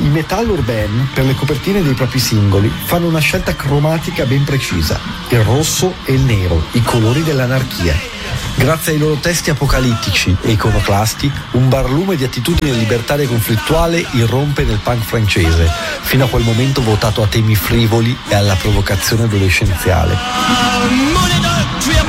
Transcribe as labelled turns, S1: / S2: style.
S1: Metal Urbain, per le copertine dei propri singoli, fanno una scelta cromatica ben precisa: il rosso e il nero, i colori dell'anarchia. Grazie ai loro testi apocalittici e iconoclasti, un barlume di attitudine libertaria e conflittuale irrompe nel punk francese, fino a quel momento votato a temi frivoli e alla provocazione adolescenziale.